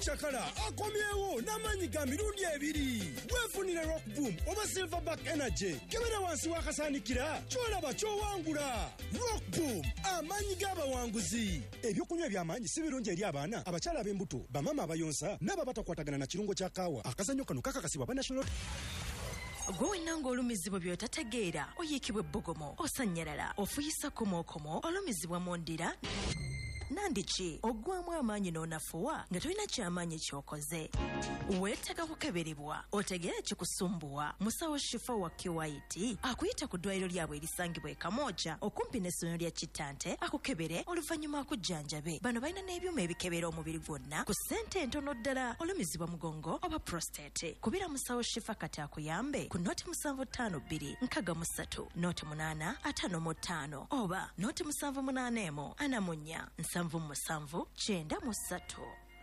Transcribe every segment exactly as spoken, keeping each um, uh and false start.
Chakala akomyewo n'amanyi ga mirundi ebiri. Weefunire Rock Boom oba Silverback Energy. Kebera wansi wakasanikira kyolaba kyowangula. Rock Boom amanyi g'abawanguzi. Ebyokunywa by'amaanyi si birungi eri abaana, abakyala ab'embuto, bamama abayonsa n'ababatakwatagana na kirungo kya kaawa. Akazannyo kano kakakasibwa ba National. Gwe nanga olumizibwa by'otategeera oyiikibwa ebbogomo osanyalala ofuyisa komokomo olumizibwa mu ndira nandiki ogwamu amaanyi n'onafuwa nga tolina kyamaanyi kyokoze weetaaga kukeberebwa otegeere kikusumbuwa musawo Shifa wa Kiwaiti akuyita ku ddwaliro lyabwe erisangibwa e Kamooja okumpi n'essomero lya Kittante akukebere oluvannyuma akujjanjabe. Bano balina n'ebyuma ebikebera omubiri gwonna ku ssente entono ddala olumizibwa mugongo oba prostate. Kubira musawo Shifa kati akuyambe ku noti musanvu ttaano bbiri nkaga mu ssatu noti munaana ataano mu ttaano oba noti musanvu munaana emu ana mu nnya nsanvu mu musanvu kyenda mu ssatu.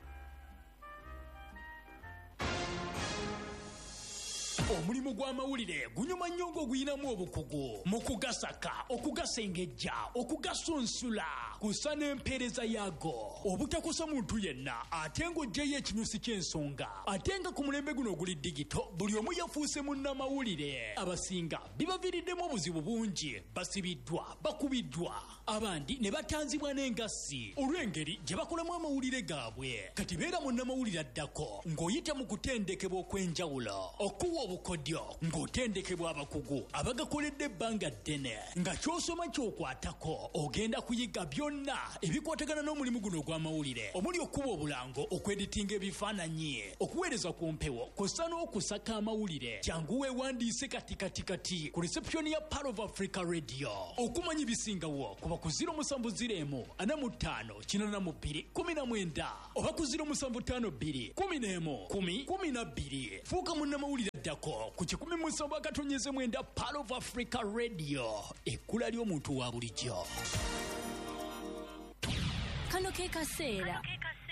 Omulimu gw'amawulire gunyuma nnyo ng'oguyinamu obukugu mu kugasaka okugasengejja okugasunsula kusa n'empeereza yaago obutakosa muntu yenna ate ng'oggyeyo ekinyusi ky'ensonga ate nga ku mulembe guno oguli digito buli omu yafuuse munnamawulire abasinga bibaviiriddemu obuzibu bungi basibiddwa bakubiddwa abandi ne batanzibwa n'engassi olw'engeri gye bakolamu amawulire gaabwe kati beera munnamawulire addako ng'oyita mu kutendekebwa okw'enjawulo okuwa obukodyo ng'otendekebwa abakugu abagakoledde ebbanga ddene nga ky'osoma ky'okwatako ogenda kuyiga byonna ebikwatagana n'omulimu guno ogw'amawulire omuli okuba obulango okweditinga ebifaananyi okuweereza ku mpewo kw'ossa n'okusaka amawulire jangu weewandiise kati kati kati ku reception ya Pearl of Africa Radio okumanya ibisingawo kuba ku ziro musanvu ziro emu ana mu ttaano kinaana mu bbiri kumi na mwenda oba ku ziro musanvu ttaano bbiri kumi n'emu kumi kumi na bbiri fuuka munnamawulire addako ku kikumi musanvu akatonyeze mwenda Pearl of Africa Radio ekkula ly'omuntu wa bulijjo. Kano ke kaseera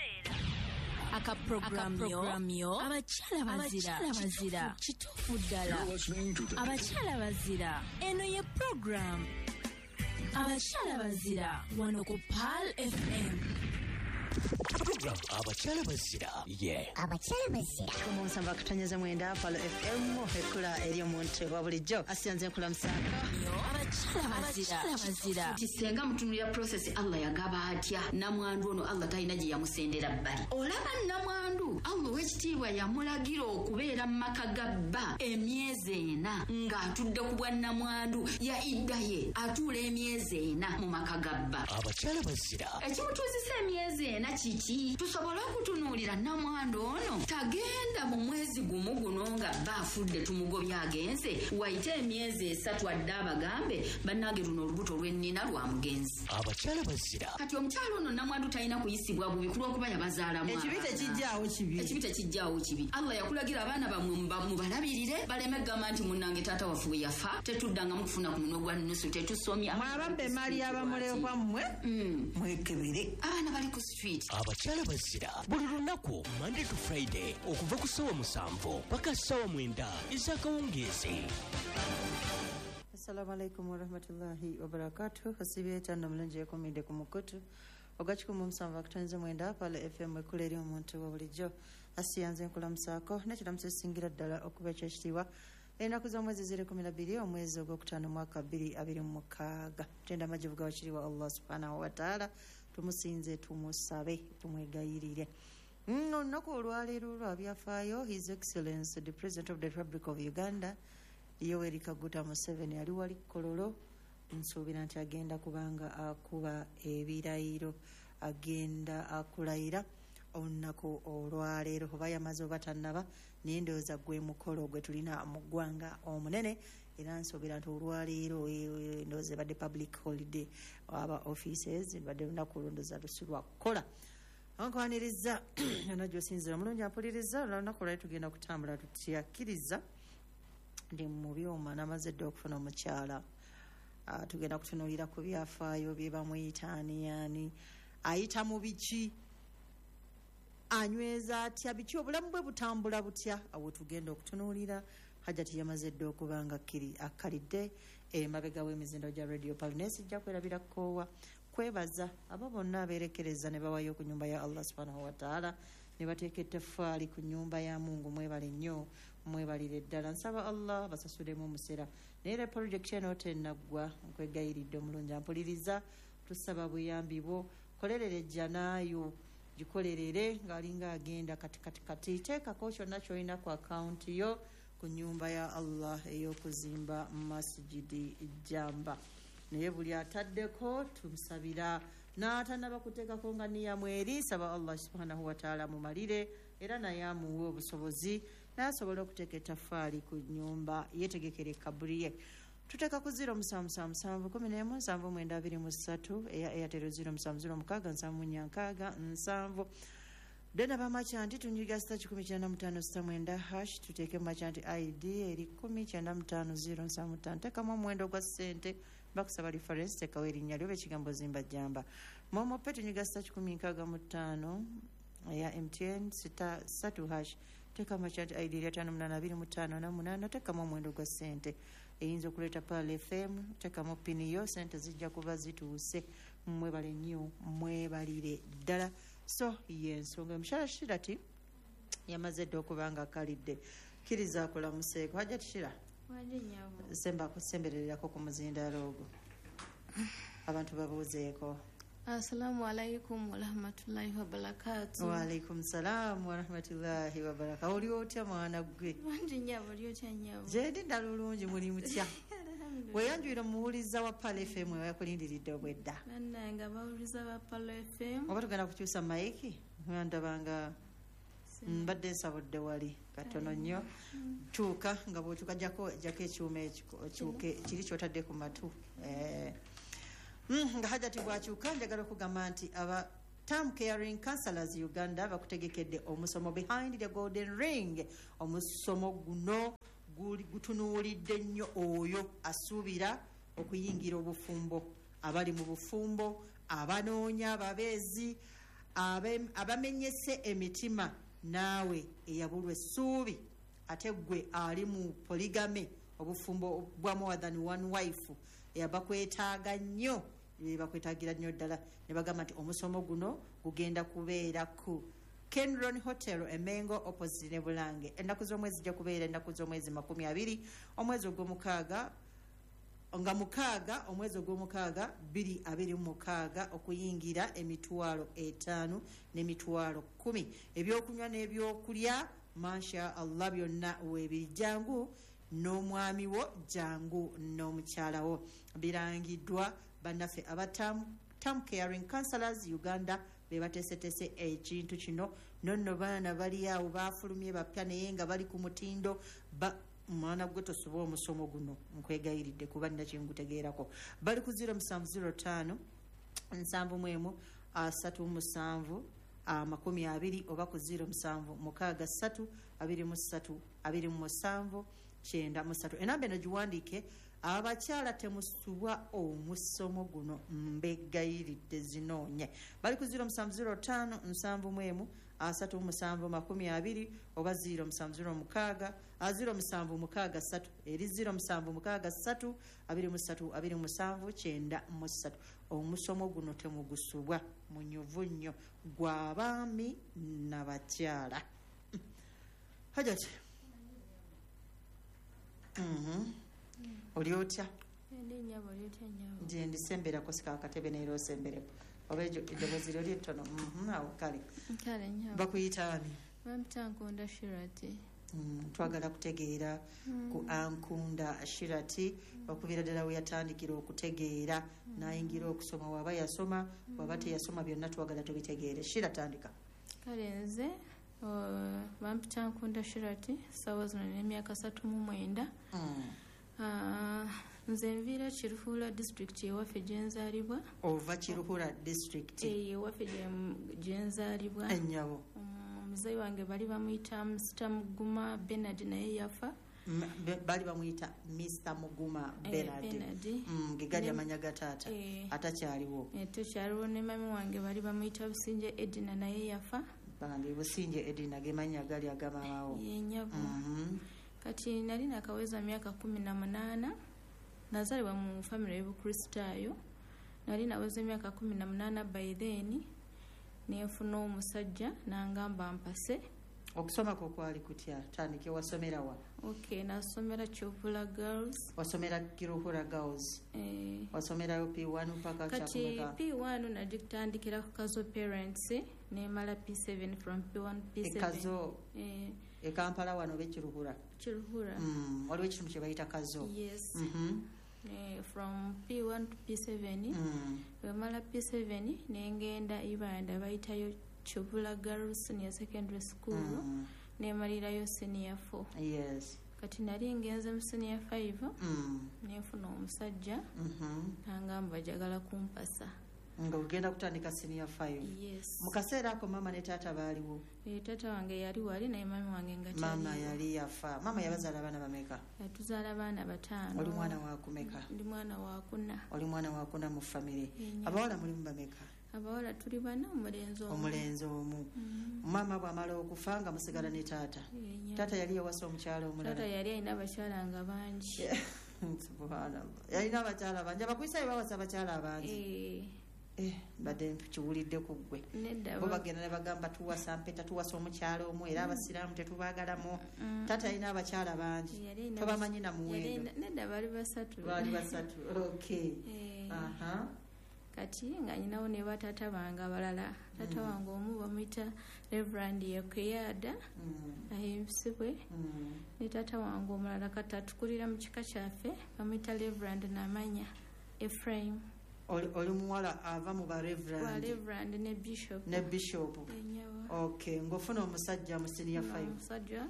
aka programyo abakyala bazira bazira kituufu ddala abakyala bazira eno ye program abakyala bazira wano ku Pearl F M. Program abakyala bazira ye abakyala bazira mu nsamba akatonyeza mwenda Pearl F M ekkula eri omuntu wa bulijjo asiyanze nkula musanga abakyala bazira bazira kisenga mutunulira process Allah yagaba atya namwandu ono Allah talina gye yamusendera bbali olaba namwandu Allah w'ekitiibwa yamulagira okubeera mu maka gabba emyezi ena ng'atudde ku bwa namwandu ya iddaye atuula emyezi ena mu maka gabba abakyala bazira ekimutuuzisa emyezi ena kiki tusobole okutunuulira namwandu ono tagenda mu mwezi gumu guno nga baafudde tumugobya agenze wayite emyezi esatu adde abagambe bannange luno olubuto lw'ennina lwa mugenzi abakyala bazira kati omukyalo ono namwandu talina kuyisibwa bubi ku lw'okuba yabazaalamu ekibi tekijjaawo kibi ekibi tekijjaawo kibi Allah yakulagira abaana bammwe mubalabirire baleme gamba nti munnange taata waffe we yafa tetuddangamu kufuna ku muno gwa nusu tetusomya mwababba emaali y'abamulekwa mmwe mwekebere abaana bali ku street abakyala bazira buli lunaku Monday to Friday okuva ku ssaawa musanvu paka ssaawa mwenda ez'akawungeezi. Assalamu alaikum wa rahmatullahi wa barakatuh. Hasibe tanda mulungi yakomide ku mukutu ogwakikumu musanvu akutonze mwenda Pearl F M ekkula eri omuntu wa bulijjo asiyanze nkulamusaako n'ekiramuso ekisingira ddala okuba ekyekitiibwa ennaku z'omwezi ziri kumi na bbiri omwezi ogwokutaano mwaka bbiri abiri mu mukaaga tenda amajjuvu ga wakiri wa Allah subhanahu wa taala tumusinze tumusabe tumwegayirire. Olunaku olwaleero lwa byafaayo His Excellency the President of the Republic of Uganda Yoweri Kaguta Museveni ali wali Kololo nsuubira nti agenda kubanga akuba ebirayiro agenda akulayira olunaku olwaleero oba yamaze oba tannaba naye ndowooza gwe mukolo gwe tulina mu ggwanga omunene era nsuubira nti olwaleero ndowooza ebadde public holiday aba offices badde lunaku olundooza lusi lwa kukola ankwaniriza yonna gy'osinzira omulungi ampuliriza olunaku olwali tugenda kutambula tutyakkiriza ndi mu byuma namaze dde okufuna omukyala tugenda kutunuulira ku byafaayo bye bamuyita ani ani ayita mu biki anyweza atya biki obulamu bwe butambula butya awo tugenda okutunuulira hajjati yamaze dde okubanga akkalidde emabega w'emizindo gya radio Palnes ijja kwerabira kkoowa kwebaza abo bonna abeerekereza ne bawayo ku nnyumba ya Allah subhanahu wa taala ne bateeka ettaffaali ku nnyumba ya Mungu. Mwebale nnyo, mwebalire ddala. Nsaba Allah basasulemu omusera. Naye era pulojekiti eno tennaggwa, nkwegayiridde omulungi ampuliriza, tusaba buyambi bwo. Kolerera ejjanaayo gikolerere ng'alinga agenda kati kati kati. Teekako kyonna ky'olina ku akawunti yo ku nnyumba ya Allah ey'okuzimba masjidi Jamba. Naye buli ataddeko tumusabira n'atanaba kuteekako nga niyamu eri, saba Allah subhanahu wa ta'ala mumalire era naye amuwe obusobozi n'asobola okuteeka ettaffaali ku nnyumba yeetegekere kabuli ye. Tuteeka ku ziro musanvu musanvu musanvu kumi n'emu nsanvu mwenda abiri mu ssatu eya Airtel ziro musanvu ziro mukaaga nsanvu nnya nkaaga nsanvu. Dena bamachanti tunyiga sita kikumi kyenda mutaano sita mwenda hash tuteeke machanti I D eri kumi kyenda mutaano ziro nsanvu ttaano. Teekamu omuwendo gwa ssente bakusaba reference, teekawo erinnya lyo ekigambo Zimba Jamba. Momo pe tunyiga sita kikumi nkaaga mu ttaano eya M T N sita ssatu hash teeka machanti I D eri ataano munaana abiri mu ttaano na munaana. Teekamu omuwendo gwa ssente eyinza okuleeta Pal F M. Teekamu pini yo, ssente zijja kuba zituuse. Mwebale nnyo, mwebalire ddala. So yensonga omukyala Shirati yamaze dde okuba nga akalidde. Kkiriza akulamuseeko. Hajja Tishira semba kusembererako ku muzindaalo ogwo, abantu babuuzeeko. Assalamu alaikum warahmatullahi wabarakatuh. Wa alaikum salam warahmatullahi wabarakatuh. Oli otya mwana gwe? Wanji nyabo lyotya nyabo. Jedi dalulungi muli mutya. Weyanjwira muwuliza wa Pal F M yakulindiridde obwedda. Bannanga bawuliza ba Pal F M. Oba tugenda kukyusa mayiki? Ndabanga mbadde nsabudde wali katono nnyo. Kyuka nga bw'okyuka jako jako ekyuma ekyuke kiri kyotadde ku matu. Eh. nga Hajati bwakyuka njagala okugamba nti aba Term Caring Counselors Uganda bakutegekedde omusomo Behind the Golden Ring. Omusomo guno gutunuulidde nnyo oyo asuubira okuyingira obufumbo, abali mu bufumbo, abanoonya ababeezi, abamenyese emitima. Naawe eyabulwa essuubi ate gwe ali mu poligame, obufumbo bwa more than one wife, eyabakwetaaga nnyo, bakwetaagira nnyo ddala. Ne bagamba nti omusomo guno gugenda kubeera ku Kenron Hotel Emengo opposite ne Bulange. Ennaku z'omwezi zijja kubeera ennaku z'omwezi makumi abiri omwezi ogw'omukaaga nga mukaaga omwezi ogw'omukaaga bbiri abiri mu mukaaga okuyingira emitwalo etaano n'emitwalo kkumi. Ebyokunywa n'ebyokulya masha Allah byonna weebiri. Jangu n'omwami wo, jangu n'omukyala wo. Birangiddwa bannaffe aba Term Caring Counselors Uganda be bateeseteese ekintu kino. Nonno baana bali awo baafulumye bapya naye nga bali ku mutindo ba mwana gwe tosoba omusomo guno nkwegayiridde kuba nina kyengutegeerako. Bali ku ziro musanvu ziro ttaano nsanvu mu emu asatu musanvu amakumi abiri oba ku ziro musanvu mukaaga ssatu abiri mu ssatu abiri mu musanvu kyenda mu ssatu. Enamba eno giwandiike. Abakyala temusubwa omusomo guno mbegayiridde zinoonye. Bali ku ziro musanvu ziro ttaano nsanvu mu emu asatu musanvu makumi abiri oba ziro musanvu ziro mukaaga aziro musanvu mukaaga ssatu eri ziro musanvu mukaaga ssatu abiri mu ssatu abiri mu musanvu kyenda mu ssatu. Omusomo guno temugusubwa, munyuvu nnyo, gw'abaami n'abakyala. Hajati. Mhm. Oli otya? Ndi nyabo lyotya nyabo. Nje ndisemberako sika akatebe neero osembereko. Oba ejo eddoboozi lyo lyettono. Mhm, awo kale. Kale nyabo. Bakuyita ani? Bampita Nkunda Shirati. Mm, twagala kutegeera ku Ankunda Shirati okuviira ddala we yatandikira okutegeera n'ayingira okusoma. Waba yasoma waba teyasoma byonna twagala tubitegeere. Shira tandika. Kale nze bampita Nkunda Shirati ssaawa zino n'emyaka asatu mu mwenda. Nze nviira Kiruhura district ewaffe gye nzaalibwa. Ova Kiruhura district? Ewaffe gye nzaalibwa. Ennyabo. Muzeeyi wange bali bamuyita Mister Muguma Bernard naye yafa. Bali bamuyita Mister Muguma Bernard. Gegali amanya ga taata atakyaliwo. Takyaliwo. Ne mami wange bali bamuyita Businje Edina naye yafa. Bambi Businje Edina gemanya gali agamamawo. Yennyabo. Kati nali nakaweza myaka kumi na munaana. Nazaalibwa mu famire y'Obukristaayo. Nali naweza emyaka kumi na munaana by then. nenfuna omusajja n'angamba mpase. Okusoma kwo kwali kutya? Tandike wasomera wa? Okay, nasomera Kyovula Girls. Wasomera Kiruhura Girls. Eh, wasomerayo P one mpaka kati kyakumeka? P one nagitandikira ku Kazo Parents nemala P seven from P one P seven. Ekazo Eh, e Kampala wano be Kiruhura. Kiruhura. Mm, waliwo ekintu kye bayita Kazo. Yes. Mhm. Eh, from P one to P seven. Mm. Wemala P seven nengenda Ibanda bayitayo Kyovula Girls Senior Secondary School. Mm. Nemalirayo Senior four. Yes. Kati nali ngenze mu Senior five. Mm. Nenfuna omusajja Mhm. nangamba jagala kumpasa. Nga ogenda kutandika Senior five. Yes. Mu kaseera ako mama ne taata baaliwo? E, tata wange yali wali naye mami wange nga Mama yali yafa. Mama yabazaala abaana bameka? yatuzaala baana bataano. Oli mwana wa kumeka? Ndi mwana wa kuna. Oli mwana wa kuna mu famire. Enya. Abawala mulimu bameka? Abawala tuli bana, omulenzi omu. Omulenzi omu. Mama bw'amala okufa nga musigala ne taata? Enya. Taata yali yawasa omukyala omulala? Tata yali alina abakyala nga bangi. Subhanallah. Yalina abakyala bangi. Abakulisaayo bawasa abakyala abangi. Eh, Eh, mbadde kiwulidde ku ggwe. nedda Bo ba- bagenda ne bagamba tuwasa mpeta tuwasa omukyala omu era abasiraamu tetubaagalamu. Taata yalina abakyala bangi. yali alina- Tobamanyi na yali muwendo. alina- nedda bali basatu. Baali basatu. Okay. Eh, Aha. kati nga nyinawo ne bataata bange abalala. Taata wange omu bamuyita Reverend Yakeyada Mm. ayimbisibwe. Mm. Ne taata wange omulala kati atukulira mu kika kyaffe bamuyita Reverend Namanya Ephraim. Oli oli muwala ava mu ba Wa Reverend Reverend ne Bishop. ne Bishop. Enyawa. Okay, ng'ofuna omusajja mu senior five. Omusajja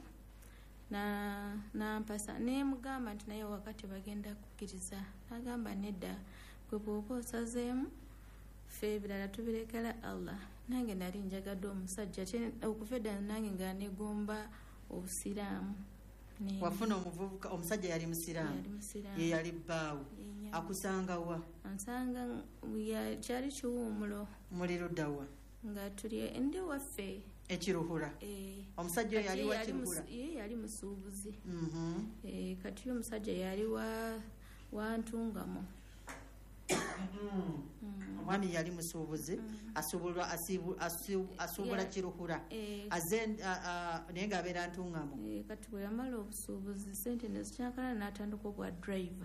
na nampasa nemugamba nti naye wakati bagenda kukkiriza. Nagamba nedda gwe bw'oba osazeemu ffe ebirala tubirekera Allah. Nange nali njagadde omusajja ate okuva edda nange nga negomba obusiraamu. Ne- Wafuna omuvubuka omusajja yali musiraamu. Yali musiraamu. Ye yali bbaawo. Yenyawa. Akusanga wa? Ansanga ya- kyali kiwumulo Muli ludda wa? nga tuli ndi waffe. Ekiruhura. Eh, Omusajja oyo yali kati wa yali Kiruhura? musu- ye yali musuubuzi. Mhm. Eh, kati yo omusajja yali wa wantungamo. Omwami yali musuubuzi asuubulwa asiibu- asu- asuubula Yeah. Kiruhura. Eh, Aze a- a- naye ng'abeera ntungamo. eh, kati bwe yamala obusuubuzi sente ne zikyankana n'atandika obwa driver.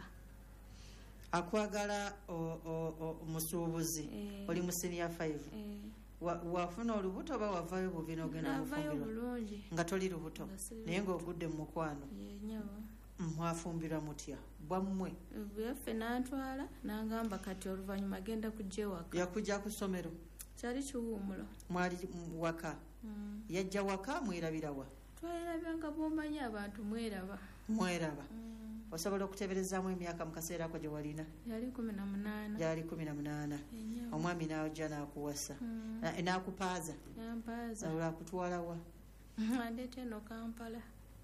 Akwagala o- o- o- musuubuzi. Eh. Oli mu senior five. Eh, Wa- wafuna olubuto oba wavaayo buvi n'ogenda n'avaayo mufumbirwa? bulungi. Nga toli lubuto Nga siri naye lubuto. ng'ogudde mu mukwano. Yenyawa. Mwafumbirwa mutya bwammwe? Yaffe n'antwala n'angamba kati oluvannyuma agenda kujja ewaka. Yakujja ku ssomero? Kyali kiwumulo. Mwali m- waka? Mm. Yajja waka mwerabirawa? Twalabanga bw'omanyi abantu mweraba. Mweraba? Mm. Osobola okuteeberezaamu emyaka mu kaseera ako gye walina? Yali kumi na munaana. Gyali kumi na munaana. Yenyawa. Omwami n'ajja n'akuwasa. Mm. Na- n'akupaaza Yampaaza. olwakutwala wa? Andeeta eno Kampala.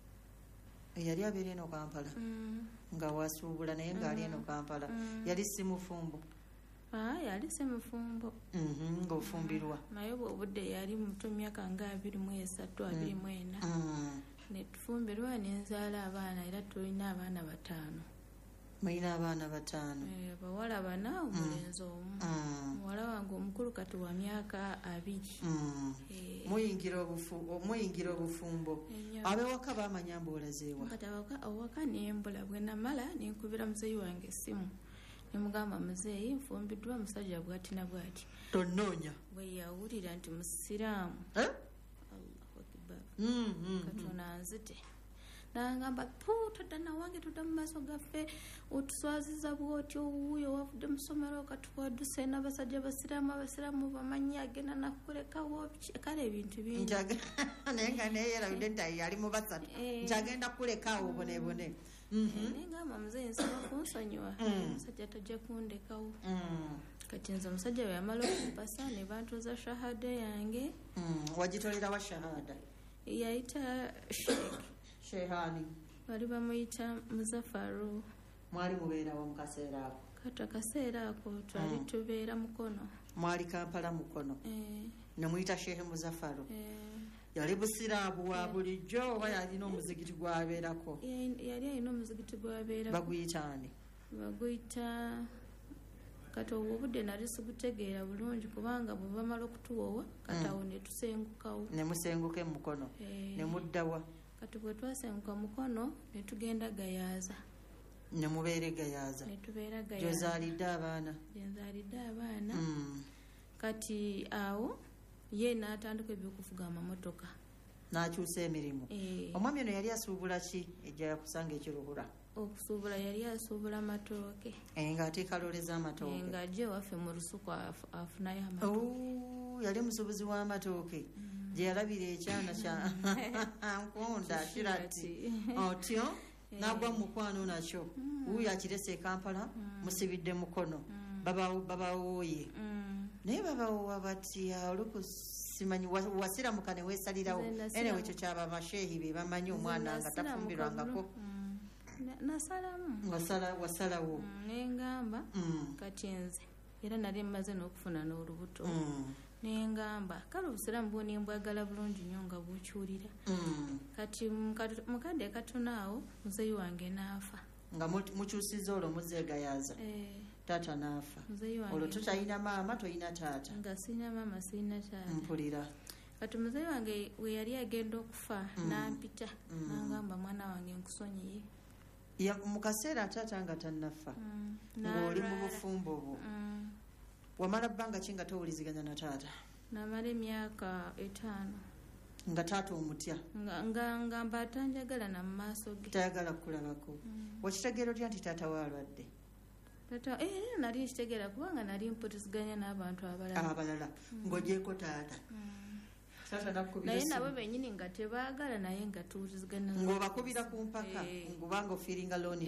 Yali abeera eno Kampala Mm. nga wasuubula naye ng'ali eno Kampala. Mm. Yali si mufumbo? Ah, yali si mufumbo. Mhm, ng'ofumbirwa. Naye bw'obudde yali muto myaka nga abiri mu esatu abiri mu ena. Mm. Ne tufumbirwa ne nzaala abaana era tulina abaana bataano. Mulina abaana bataano. Eh, bawala bana omulenzi omu. Mm. Muwala wange omukulu kati wa myaka abiri. Mm. Eh, Muyingira obufu- muyingira obufumbo. Ennyo. Ab'ewaka baamanya mbolazeewa? kati awaka awaka nembula bwe namala nenkubira muzeeyi wange essimu nemugamba muzeeyi nfumbiddwa musajja bwati na bwati. Tonnoonya? Bwe yawulira nti musiraamu. Eh? Allahu akbar. Mm, mm, mm. Katona nzite nangamba pu todda nawange tudda mu maaso gaffe otuswaziza bwoti owuuyo wavudde mu ssomero katuwaduse n'abasajja basiraamu abasiraamu bamanyi agenda nakulekawo biki- kale ebintu bingi. Njaga- naye nga naye yerabidde nti yali mu basatu Eh. nti agenda kulekaawo bonebone. nengamba muzeeyi nsaba kunsonyiwa Mm. omusajja tajja kundekawo. Mm, kati nze omusajja we yamala okumpasa ne bantuuza shahada yange mm. Wagitolera wa shahada? yayita sheek Shehani? bali bamuyita Muzafaru. Mwali mubeerawo mu kaseera ako? kati akaseera ako twali Mm. tubeera mukono. Mwali Kampala mukono Eh, ne muyita Shehe Muzafaru? eh, Yali busiraabu wa bulijjo oba yalina omuzigiti gw'abeerako? ya- yali alina omuzigiti gwabeera Baguyita ani? baguyita kati obwo obudde nali sibutegeera bulungi kubanga bwe bamala okutuwowa kati awo ne tusengukawo ne musenguke mukono ne muddawa kati bwe twasenguka mukono ne tugenda gayaaza ne mubeere gayaaza ne tubeera gayaaza gyozaalidde abaana gyenzaalidde abaana kati awo ye n'atandika ebyokuvuga amamotoka n'akyusa emirimu omwami ono yali asuubula ki ejja yakusanga ekiruhula okusuubula yali asuubula amatooke ng'ateeka loole z'amatooke ng'ajja ewaffe mu lusuku afunayo amatooke yali musuubuzi w'amatooke gye yalabira ekyana kya nkunda kirati otyo n'agwa mu mukwano nakyo wuuyo akirese e Kampala musibidde mukono babawooye naye babawoowa batya olukusimanyi wasiramuka ne weesalirawo enewe ekyo kyaba masheehi be bamanyi omwana nga tafumbirwangako nasalamu wasalawo nengamba kati nze era nali mmaze n'okufuna n'olubuto nengamba kale obusiraamu bwoni mbwagala bulungi nnyo nga bukyulira kati mukadde katono awo muzeyi wange n'afa nga mukyusiza olwo muzeegayaaza taata n'afa olwo totalina maama tolina taata nga sirina maama sirina taata mpulira kati muzeyi wange we yali agenda okufa n'ampita nangamba mwana wange nkusonyiye mu kaseera taata nga tannafa ng'oli mu bufumbo bwo wamala bbanga ki nga towuliziganya na taata namala emyaka etaano nga taata omutya nga mba atanjagala na mu maaso ge tayagala kukulabako wakitegeera otya nti taata waalwadde era nali nkitegeera kubanga nali mputiziganya n'abantu abalala abalala ng'ogyeko taata naye nabo benyini nga tebaagala naye nga tuwulizigana ng'obakubira ku mpaka ngubanga ofiiringa loni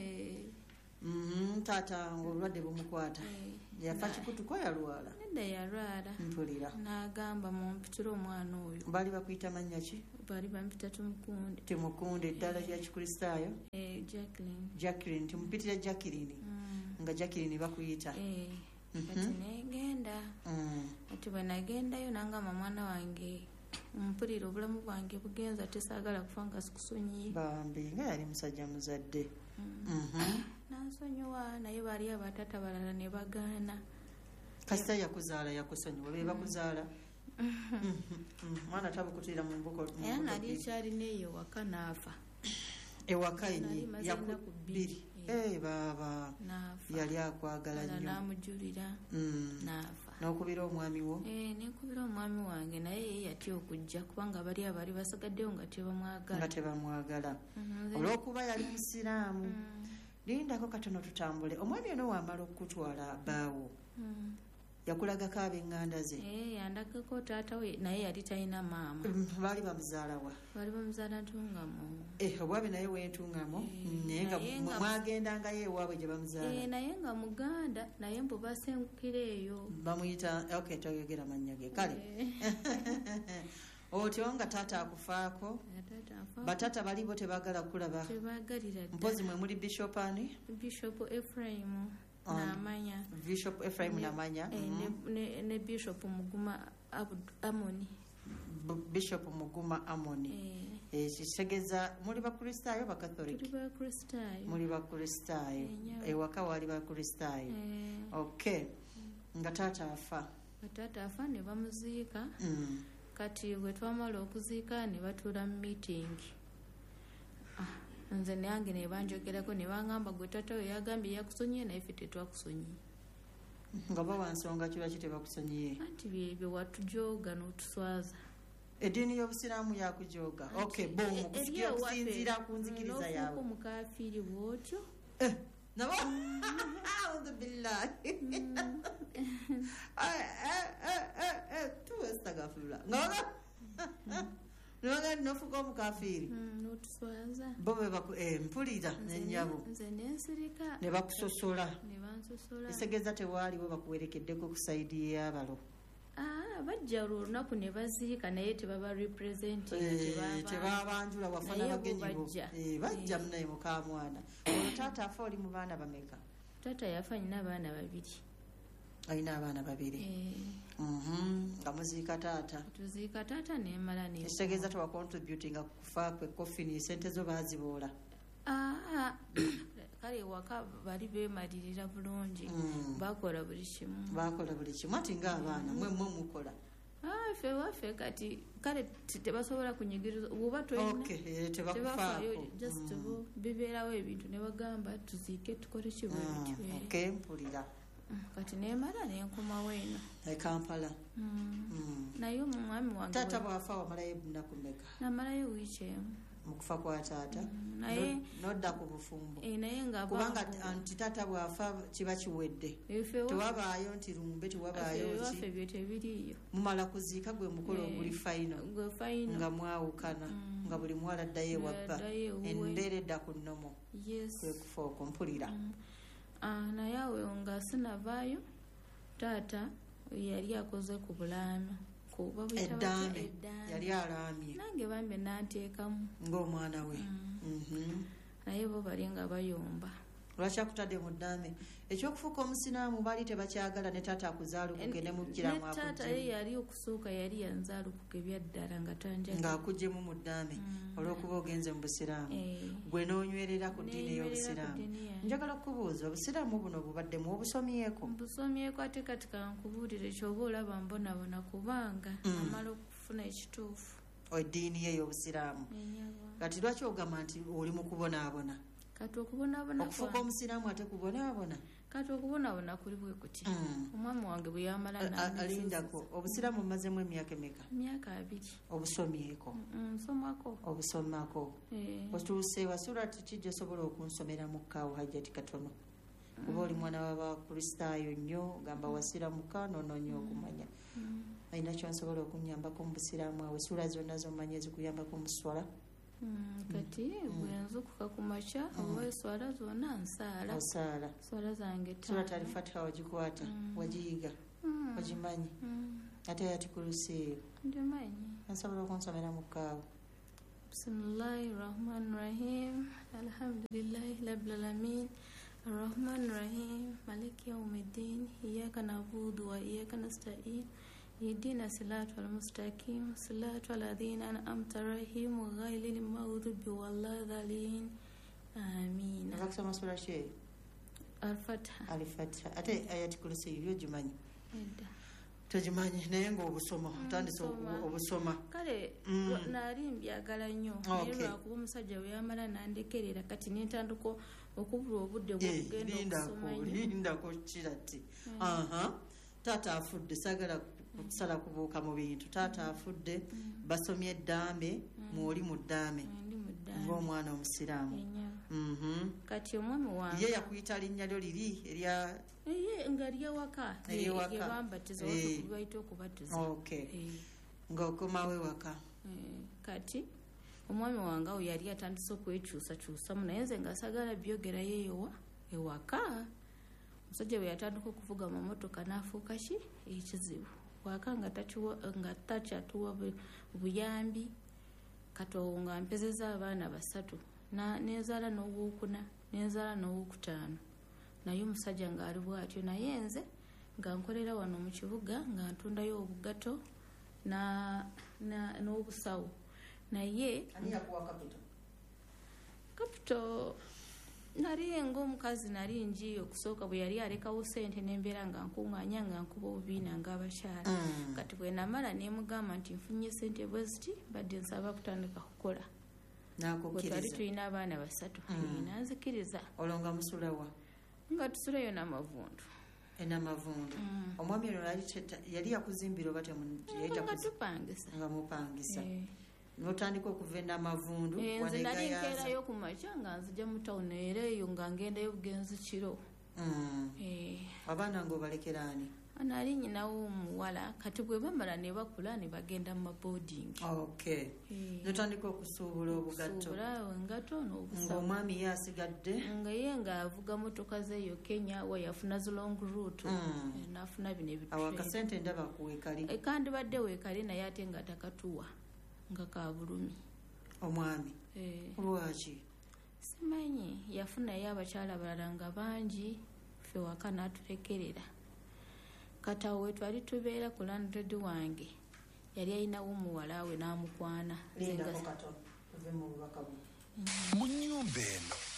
taata ng'olwadde bumukwata yafa kikutuko yalwala nedda yalwala mpulira n'agamba mumpitire omwana oyo baali bakuyita mannya ki baali bampita tumukunde tumukunde eddala lya kikristaayo Jacqueline Jacqueline timupitira Jacqueline nga Jacqueline bakuyita kati negenda kati bwe nagendayo nangamba mwana wange mpulira obulamu bwange bugenza tesaagala kufa nga sikusonyiye bambi nga yali musajja muzadde nansonyiwa naye baali abatata balala ne bagaana kasita yakuzaala yakusonyiwa be bakuzaala mwana tabukutira mu mbuko era nali kyalina eyo waka naafa ewaka enye yakubiri baba yali akwagala nnyo namujulira naafa n'okubira omwami wo nenkubira omwami wange naye ye yatya okujja kubanga bali abaali basigaddeyo nga tebamwagala nga tebamwagala olw'okuba yali musiraamu lindako katono tutambule omwami ono wamala okutwala baawo yakulagako ab'eŋŋanda ze yandagako taata we naye yali talina maama baali bamuzaalawa baali bamuzaala ntungamo obwabe naye wentungamo naye nga mwagendangayo ewaabwe gye bamuzaala naye nga muganda naye mbu basengukira eyo bamuyita ok toyogera mannya ge kale otyo nga taata akufaako batata balibo tebaagala kulaba mpozi mwe muli bishop ani bishop Ephraim namanya Bishop Ephraim namanya ne Bishop Muguma Amoni Bishop Muguma Amoni ekitegeeza muli bakristaayo bakatholiki muli bakristaayo ewaka wali bakristaayo ok nga taata afa taata afa ne bamuziika kati bwe twamala okuziika ne batuula mu meeting nze nange ne banjogerako ne bangamba gwe taata we yagambye yakusonyiye naye ffe tetwakusonyiye nga bawa nsonga kibaki tebakusonyiye anti byebyo watujooga n'otuswaza eddiini y'obusiraamu yakujooga ok bomu kusikia okusinziira ku nzikiriza yaabwe omukafiiri bwotyo nabo audhu billahi tuwestagafulula ngaoga nogandi nofuka omukafiiri notuswaza bo mpulira nenyabo nze nensirika ne bakusosola ne bansosola esegeeza tewaaliwo bakuwerekeddeko ku saidi y'abalo bajja olunaku ne baziika naye tebaba representing tebabanjula wafana bagenyi bo bajja munaye mukamwana olwo taata afa oli mu baana bameka taata yafa nyina abaana babiri alina abaana babiri nga muziika taata tuziika taata nemala ekitegeeza tewacontributinga kukufa kwe kofini sente zo baaziboola kale waka bali beemalirira bulungi bakola buli kimu bakola buli kimu ati ng'abaana mwe mwe mukola ffe waffe kati kale tebasobola kunyigiriza oba tebakufaako just bibeerawo ebintu ne bagamba tuziike tukole kibwe mpulira kati nemala nenkomawo eno e Kampala naye omwami wange taata bwafa wamalayo ennaku mmeka namalayo wiiki emu mukufa kwa taata naye nodda ku bufumbo naye nga kubanga nti taata bwafa kiba kiwedde tewabaayo nti lumbe tewabaayo waffe byo tebiriiyo mumala kuziika gwe mukolo oguli fayino nga mwawukana nga buli mwala addayo ewabba embeera edda ku nnomo kwe kufa okwo mpulira naye awo nga sinavaayo taata yali akoze ku bulaami eddaame yali alaamye nange bambe nanteekamu ng'omwana we naye bo bali nga bayomba lwaki akutadde mu ddaame ekyokufuuka omusinaamu baali tebakyagala ne taata akuzaalukuge ne mukiramu taata ye yali okusooka yali yanzaalukuge byaddala nga tanjaga ng'akugjemu mu ddaame olw'okuba ogenze mu busiraamu gwe n'onywerera ku ddiini ey'obusiraamu njagala okubuuza obusiraamu buno bubaddemu obusomyeko busomyeko ate kati kankubuulire kyoba olaba mbonabona kubanga amala okufuna ekituufu eddiini ye ey'obusiraamu kati lwaki ogamba nti oli mu kubonaabona kati okubonaabona okufuuka omusiraamu ate kubonaabona kati okubonaabona kuli bwe kuti omwami wange bwe yamala alindako obusiraamu mumazemu emyaka emeka emyaka abiri obusomyeko nsomako obusomako otuuse wasula tikijja osobola okunsomera mu kaawo hajjati katono kuba oli mwana w'abakristaayo nnyo gamba wasiramuka nononya okumanya alina kyonsobola okunyambako mu busiraamu awe sula zonna zomanya ezikuyambako mu swala kati bwenzukuka ku makya oba eswala zonna nsaala osaala swala zange sura talifatiha wagikwata wagiyiga wagimanyi ate yatikurusiiyo ndimanyi nsobola okunsomera mu kaawo bisimillahi rahmani rahim alhamdulillahi rabbil alamin arrahmani rahim maliki yaumiddin iyaka nabudu wa iyaka nasta'in اهدنا الصراط المستقيم صراط الذين أنعمت عليهم غير المغضوب والضالين آمين. Akasoma sura she Al-Fatiha. Al-Fatiha. Ate ayati kursi yo jimanyi. Edda. Tojimanyi naye nga obusoma otandise obusoma. Kale nali mbyagala nnyo naye lwakuba omusajja we yamala nandekerera kati nentandika okubula obudde bw'okugenda okusoma. Lindako kirati. Aha. Taata afudde sagala kusala kubuuka mu bintu taata afudde basomye eddaame mwoli mu ddaame ng'omwana omusiraamu kati omwami wange ye yakuyita linnya lyo liri erya nga lyewaka lyebambatiza bayita okubatiza ng'okomawo ewaka kati omwami wange awo yali atandise okwekyusakyusamu naye nze ngaasagala byogerayo eyowa ewaka omusajja bwe yatandika okuvuga amamotoka n'afuuka ki ekizibu waka nga takyatuwa buyambi katowo nga mpezeza abaana basatu nezaala n'owokuna nezaala n'owokutaano naye omusajja ng'ali bw'atyo naye nze nga nkolera wano mu kibuga nga ntundayo obugato n'obusawo naye kapito nali ng'omukazi nali nji okusooka bwe yali alekawo ssente n'embeera nga nkuŋŋaanya nga nkuba obubiina ng'abakyala kati bwe namala nemugamba nti nfunye ssente bwe ziti badde nsaba kutandika kukola bwe twali tulina abaana basatu nanzikiriza olwo nga musulawa nga tusulayo n'amavundu enamavundu omwami ono yali yakuzimbira oba nga tupangisa nga mupangisa notandika okuva enamavundu nze nali nkeerayo ku makya nga nzija mu tawuni era eyo nga ngendayo bugenzi kiro abaana ngaobalekeraani nali nyinawo omuwala kati bwe bamala ne bakula ne bagenda mu maboodingi notandika okusuubula obugatto engato n'obusawo ng'omwami ye asigadde nga ye ng'avuga motoka zeeyo kenya we yafuna zilong route n'afuna bino ebitu awo akasente ndaba kuweekali kandibadde weekali naye ate nga takatuwa nga kabulumi omwami lwaki simanyi yafunayo abakyala balala nga bangi ffe waka n'atulekerera kati awo we twali tubeera ku landred wange yali alinawo omuwala we n'amukwana tuve mu bubaka bwe mu nnyumba eno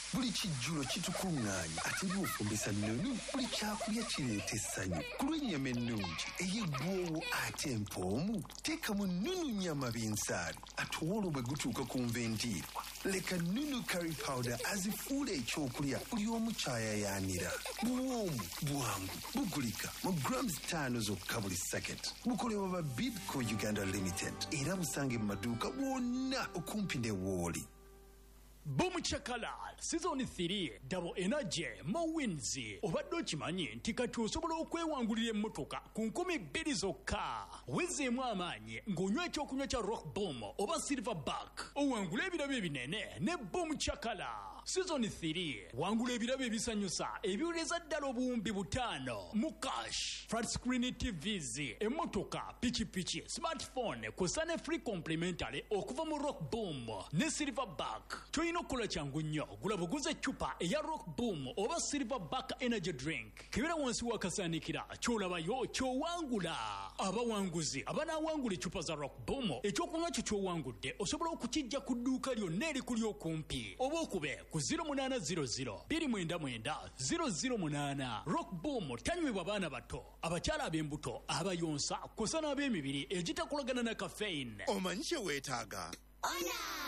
buli kijjulo kitukuŋŋaanya ate bw'ofumbisa nonu buli kyakulya kireeta essanyu ku lw'ennyama ennungi ey'eggwoowo ate empoomu teekamu nunu nnyama b'ensaali ate olwo bwe gutuuka ku nvendiirwa leka nunu curry powder azifuula ekyokulya buli omu kyayayaanira buwoomu bwangu bugulika mu grams ttaano zokka buli saketi bukolebwa ba bidco uganda limited era busange mu maduuka bwonna okumpi ne wooli. Boom Chakala Season three Double Energy Mowins obadde okimanyi nti kati osobola okwewangulira emmotoka ku nkumi bbiri zokka wezeemu amaanyi ng'onywa ekyokunywa kya Rock Boom oba Silverback owangula ebirabo ebinene ne Boom Chakala. Season three wangula ebirabo ebisanyusa ebiwuleza ddala obuwumbi butaano mu cash flat screen T Vs emmotoka pikipiki smartphone kusa ne free complimentary okuva mu Rock Boom ne Silverback. Toyina okukola kyangu nnyo gula buguze eccupa eya Rock Boom oba Silverback energy drink kebera wansi wakasaanikira kyolabayo kyowangula. Abawanguzi abanaawangula eccupa za Rock Boom ekyokunywa kyo kyowangudde osobola okukijja ku dduuka lyonna erikuli okumpi oba okube ku zero munana zero zero two nine nine zero zero munana. Rock Boom tanywebwa baana bato abakyala ab'embuto abayonsa kusa n'ab'emibiri egitakolagana na caffeine. Omanyi kye weetaaga?